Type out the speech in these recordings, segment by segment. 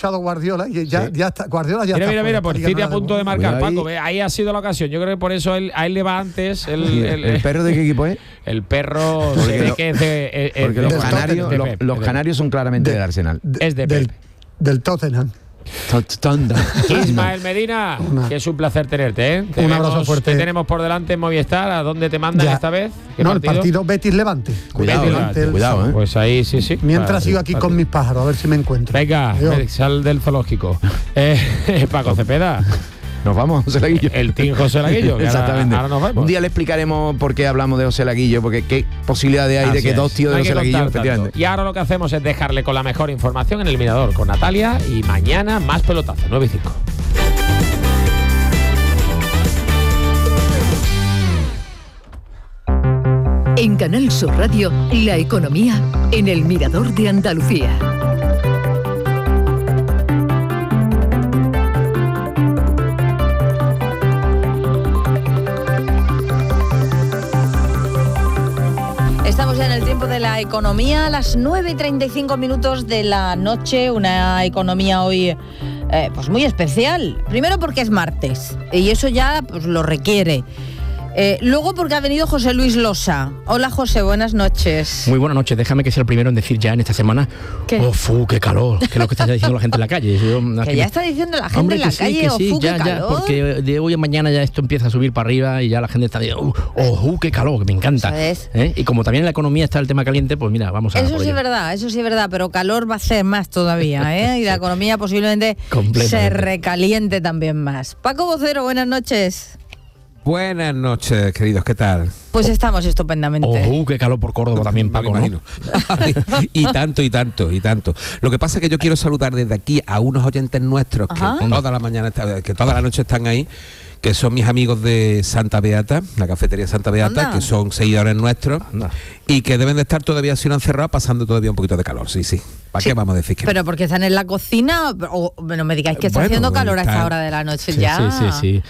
escuchado Guardiola y ya está. Guardiola ya está. Mira, por City a punto de marcar. Paco, ahí ha sido la ocasión. Yo creo que por eso a él le va antes. ¿El perro de qué equipo es? El perro se ve que es de. Porque los canarios son claramente del Arsenal. Es de Pep. Del Tottenham. Ismael Medina, que es un placer tenerte, ¿eh? Un abrazo fuerte. ¿Qué tenemos por delante en Movistar? ¿A dónde te mandan esta vez? El partido Betis-Levante. Cuidado, ¿eh? Pues ahí sí. Mientras sigo aquí con mis pájaros, a ver si me encuentro. Venga, sal del zoológico. Paco Cepeda. Nos vamos, José Laguillo. El team José Laguillo. Exactamente. Ahora nos vamos. Un día le explicaremos por qué hablamos de José Laguillo, porque qué posibilidades hay de que dos tíos de José Laguillo, efectivamente. Y ahora lo que hacemos es dejarle con la mejor información en El Mirador con Natalia, y mañana más pelotazo, 9 y 5. En Canal Sur Radio, la economía en El Mirador de Andalucía. Estamos ya en el tiempo de la economía, a las 9:35 de la noche, una economía hoy pues muy especial. Primero porque es martes y eso ya pues lo requiere. Luego porque ha venido José Luis Losa. Hola José, buenas noches. Muy buenas noches, déjame que sea el primero en decir ya en esta semana qué calor, que es lo que está diciendo la gente en la calle. Que ya está diciendo la gente en la calle, qué calor. Porque de hoy a mañana ya esto empieza a subir para arriba y ya la gente está diciendo, qué calor, que me encanta. Y como también en la economía está el tema caliente, pues mira, vamos a... Eso sí es verdad, pero calor va a ser más todavía, y la economía posiblemente se recaliente también más. Paco Vocero, buenas noches. Buenas noches, queridos, ¿qué tal? Pues estamos estupendamente. Qué calor por Córdoba también, Paco, ¿no? y tanto. Lo que pasa es que yo quiero saludar desde aquí a unos oyentes nuestros que toda la noche están ahí, que son mis amigos de Santa Beata, la cafetería Santa Beata, que son seguidores nuestros y que deben de estar todavía, si no han cerrado, pasando todavía un poquito de calor, sí. ¿Para qué vamos a decir que pero porque están en la cocina, o no me digáis que está haciendo calor a esta hora de la noche ya. Sí.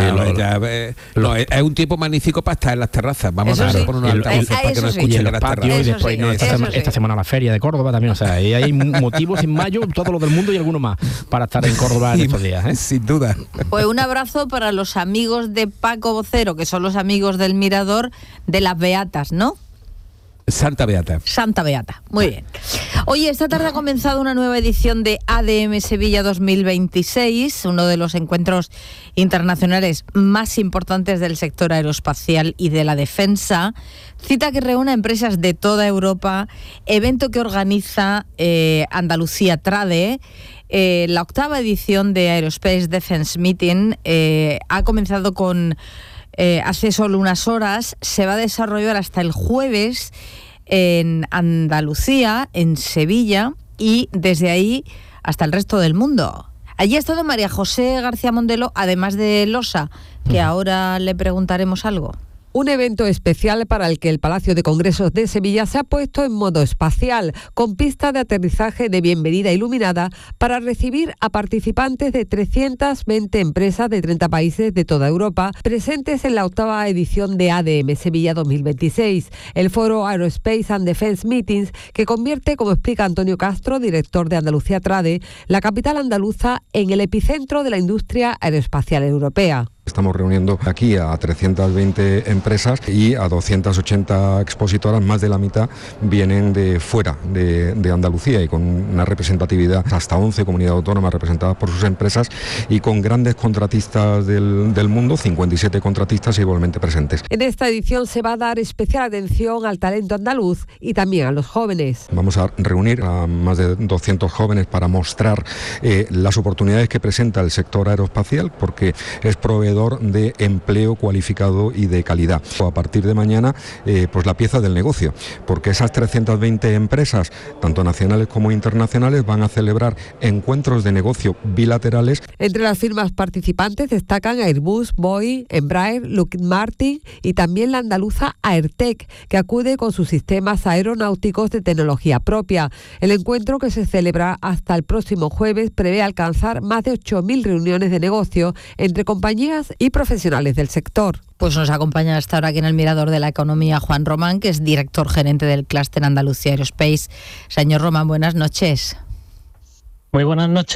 Es un tiempo magnífico para estar en las terrazas. Vamos a poner unos altavoces para que nos escuchen en las terrazas. Y después, esta semana la feria de Córdoba también, o sea, ahí hay motivos en mayo, todo lo del mundo y alguno más, para estar en Córdoba en estos días, ¿eh? Sin duda. Pues un abrazo para los amigos de Paco Vocero, que son los amigos del Mirador de las Beatas, ¿no? Santa Beata, muy bien. Oye, esta tarde ha comenzado una nueva edición de ADM Sevilla 2026, uno de los encuentros internacionales más importantes del sector aeroespacial y de la defensa, cita que reúne a empresas de toda Europa, evento que organiza Andalucía Trade. La 8ª edición de Aerospace Defense Meeting ha comenzado hace solo unas horas, se va a desarrollar hasta el jueves en Andalucía, en Sevilla, y desde ahí hasta el resto del mundo. Allí ha estado María José García Mondelo, además de Losa, que ahora le preguntaremos algo. Un evento especial para el que el Palacio de Congresos de Sevilla se ha puesto en modo espacial, con pista de aterrizaje de bienvenida iluminada para recibir a participantes de 320 empresas de 30 países de toda Europa, presentes en la 8ª edición de ADM Sevilla 2026, el foro Aerospace and Defense Meetings, que convierte, como explica Antonio Castro, director de Andalucía Trade, la capital andaluza en el epicentro de la industria aeroespacial europea. Estamos reuniendo aquí a 320 empresas y a 280 expositoras, más de la mitad vienen de fuera de Andalucía y con una representatividad hasta 11 comunidades autónomas representadas por sus empresas y con grandes contratistas del mundo, 57 contratistas igualmente presentes. En esta edición se va a dar especial atención al talento andaluz y también a los jóvenes. Vamos a reunir a más de 200 jóvenes para mostrar las oportunidades que presenta el sector aeroespacial, porque es proveedor de empleo cualificado y de calidad. A partir de mañana, pues la pieza del negocio, porque esas 320 empresas, tanto nacionales como internacionales, van a celebrar encuentros de negocio bilaterales. Entre las firmas participantes destacan Airbus, Boeing, Embraer, Lockheed Martin y también la andaluza Aertec, que acude con sus sistemas aeronáuticos de tecnología propia. El encuentro, que se celebra hasta el próximo jueves, prevé alcanzar más de 8.000 reuniones de negocio entre compañías y profesionales del sector. Pues nos acompaña hasta ahora aquí en el Mirador de la Economía Juan Román, que es director gerente del clúster Andalucía Aerospace. Señor Román, buenas noches. Muy buenas noches.